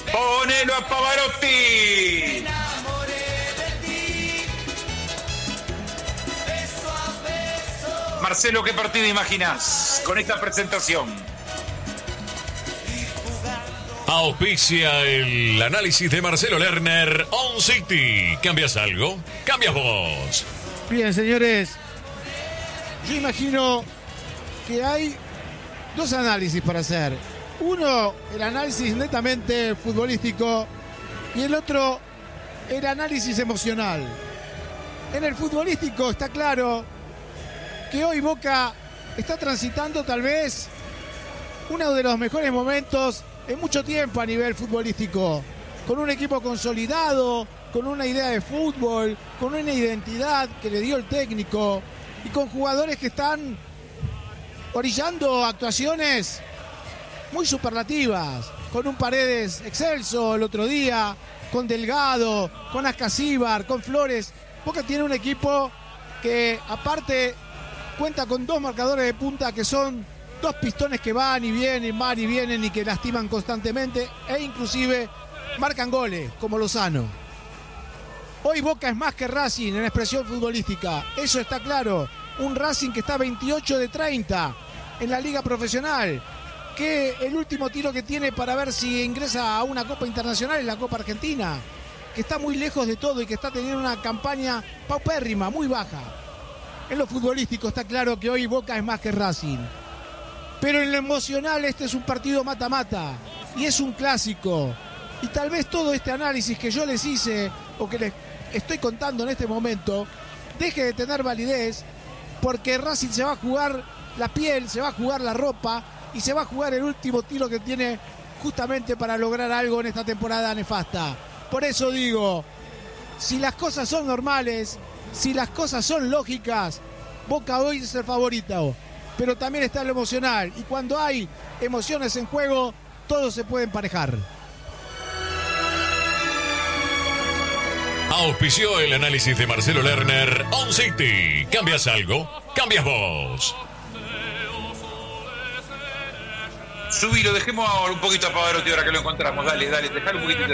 Ponelo a Pavarotti. Marcelo, ¿qué partido imaginás con esta presentación? Auspicia el análisis de Marcelo Lerner. On City. ¿Cambias algo? Cambias vos. Bien, señores. Yo imagino que hay dos análisis para hacer. Uno, el análisis netamente futbolístico, y el otro, el análisis emocional. En el futbolístico está claro que hoy Boca está transitando tal vez uno de los mejores momentos en mucho tiempo a nivel futbolístico, con un equipo consolidado, con una idea de fútbol, con una identidad que le dio el técnico y con jugadores que están orillando actuaciones muy superlativas, con un Paredes excelso el otro día, con Delgado, con Ascasíbar, con Flores. Boca tiene un equipo que aparte cuenta con dos marcadores de punta que son dos pistones que van y vienen y que lastiman constantemente e inclusive marcan goles, como Lozano. Hoy Boca es más que Racing en expresión futbolística, eso está claro. Un Racing que está 28 de 30 en la liga profesional, que el último tiro que tiene para ver si ingresa a una Copa Internacional es la Copa Argentina, que está muy lejos de todo y que está teniendo una campaña paupérrima, muy baja. En lo futbolístico está claro que hoy Boca es más que Racing. Pero en lo emocional este es un partido mata-mata y es un clásico. Y tal vez todo este análisis que yo les hice o que les estoy contando en este momento deje de tener validez, porque Racing se va a jugar la piel, se va a jugar la ropa y se va a jugar el último tiro que tiene justamente para lograr algo en esta temporada nefasta. Por eso digo, si las cosas son normales, si las cosas son lógicas, Boca hoy es el favorito. Pero también está lo emocional. Y cuando hay emociones en juego, todo se puede emparejar. Auspició el análisis de Marcelo Lerner. On City. ¿Cambias algo? Cambias vos. Subilo, dejemos un poquito a Pavarotti ahora que lo encontramos. Dale, dejalo un poquitito.